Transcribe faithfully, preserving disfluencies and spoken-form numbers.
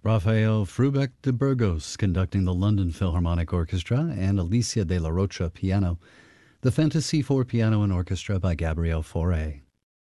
Rafael Frubeck de Burgos conducting the London Philharmonic Orchestra, and Alicia de la Rocha piano. The Fantasy for Piano and Orchestra by Gabriel Fauré.